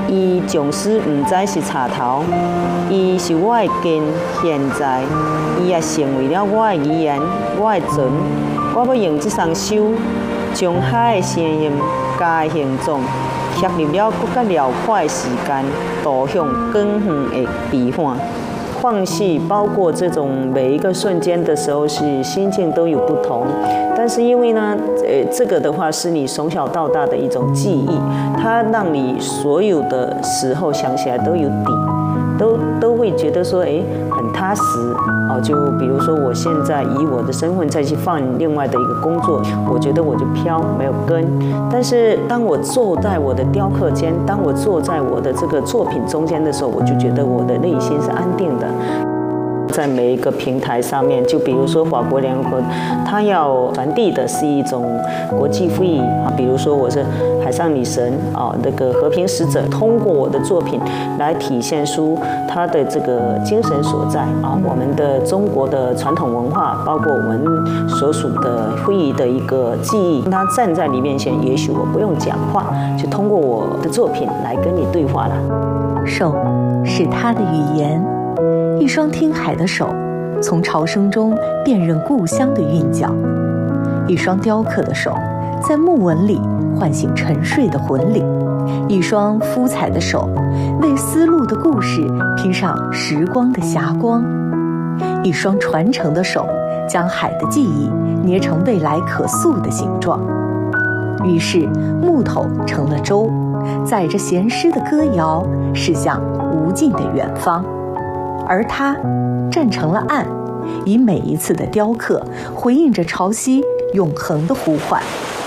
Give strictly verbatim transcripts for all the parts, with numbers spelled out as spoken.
伊从事唔知是插头，伊是我的根。现在，伊也成为了我的语言，我的唇。我要用这双手，将海的声音、家的形状，贴入了更加辽阔的时间，导向更远的彼岸。放弃，包括这种每一个瞬间的时候，是心境都有不同。但是因为呢，呃，这个的话是你从小到大的一种记忆，它让你所有的时候想起来都有底，都都会觉得说，哎，很踏实哦。就比如说，我现在以我的身份再去放另外的一个工作，我觉得我就飘没有根。但是当我坐在我的雕刻间，当我坐在我的这个作品中间的时候，我就觉得我的内心是安定的。在每一个平台上面，就比如说法国联合国，它要传递的是一种国际会议啊，比如说我是海上女神啊，那个和平使者，通过我的作品来体现出它的这个精神所在啊，我们的中国的传统文化，包括我们所属的会议的一个记忆，它站在你面前，也许我不用讲话，就通过我的作品来跟你对话了。 手是他的语言。一双听海的手，从潮声中辨认故乡的韵脚；一双雕刻的手，在木纹里唤醒沉睡的魂灵；一双敷彩的手，为丝路的故事披上时光的霞光；一双传承的手，将海的记忆捏成未来可塑的形状。于是，木头成了舟，载着闲诗的歌谣，驶向无尽的远方。而它站成了岸，以每一次的雕刻回应着潮汐永恒的呼唤。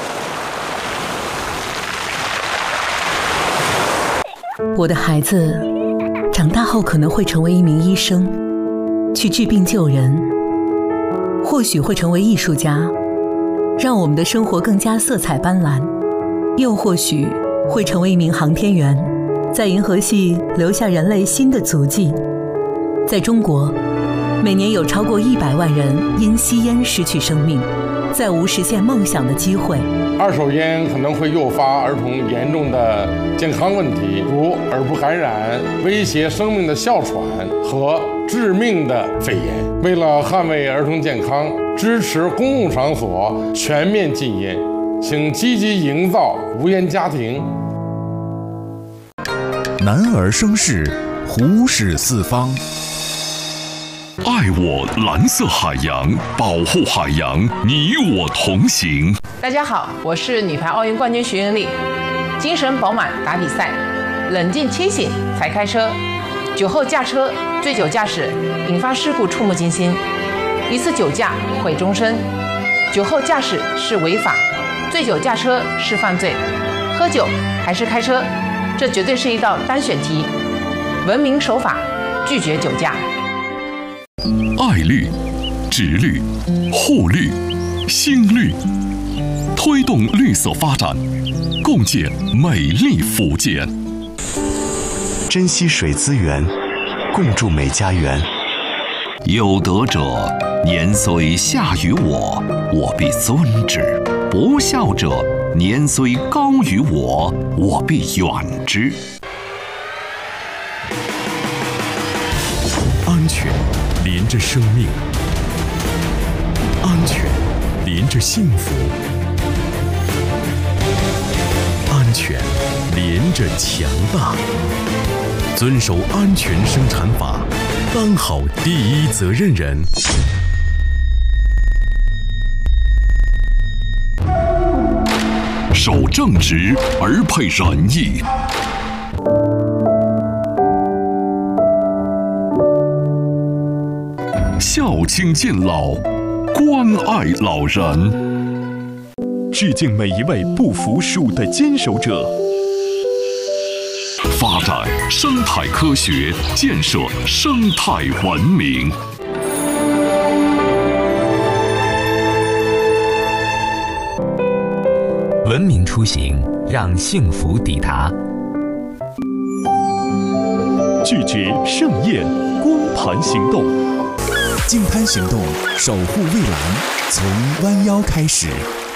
我的孩子长大后可能会成为一名医生，去治病救人，或许会成为艺术家，让我们的生活更加色彩斑斓，又或许会成为一名航天员，在银河系留下人类新的足迹。在中国，每年有超过一百万人因吸烟失去生命，再无实现梦想的机会。 二手烟可能会诱发儿童严重的健康问题，如耳部感染、威胁生命的哮喘和致命的肺炎。为了捍卫儿童健康，支持公共场所全面禁烟，请积极营造无烟家庭。 男儿生事，虎视四方。 爱我蓝色海洋，保护海洋，你我同行。 大家好，我是女排奥运冠军徐云丽。精神饱满打比赛，冷静清醒才开车。酒后驾车、醉酒驾驶引发事故触目惊心，一次酒驾毁终身。酒后驾驶是违法，醉酒驾车是犯罪。喝酒还是开车，这绝对是一道单选题。文明守法，拒绝酒驾。 爱绿、植绿、护绿、新绿，推动绿色发展，共建美丽福建。 珍惜水资源，共筑美家园。 有德者，年虽下于我，我必尊之；不孝者，年虽高于我，我必远之。 安全连着生命，安全连着幸福，安全连着强大。遵守安全生产法，当好第一责任人。 守正直而配仁义。孝亲敬老，关爱老人。 致敬每一位不服输的坚守者。 发展生态科学，建设生态文明。 文明出行，让幸福抵达。 拒绝盛宴，光盘行动。 净滩行动，守护蔚蓝，从弯腰开始。